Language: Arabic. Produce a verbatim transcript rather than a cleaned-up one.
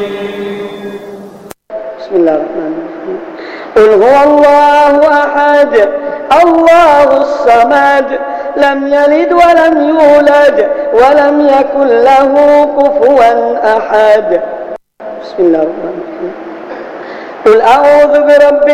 بسم الله الرحمن الرحيم. قل هو الله أحد الله الصمد لم يلد ولم يولد ولم يكن له كفوا أحد. بسم الله الرحمن الرحيم. قل أعوذ برب